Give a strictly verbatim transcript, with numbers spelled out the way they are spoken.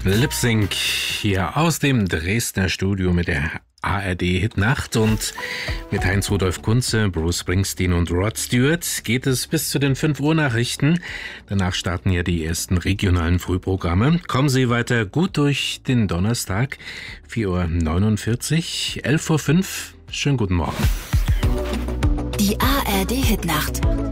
Lip Sync hier aus dem Dresdner Studio mit der A R D-Hitnacht und mit Heinz-Rudolf Kunze, Bruce Springsteen und Rod Stewart geht es bis zu den fünf Uhr Nachrichten. Danach starten ja die ersten regionalen Frühprogramme. Kommen Sie weiter gut durch den Donnerstag, vier Uhr neunundvierzig, elf Uhr fünf. Schönen guten Morgen. Die A R D-Hitnacht.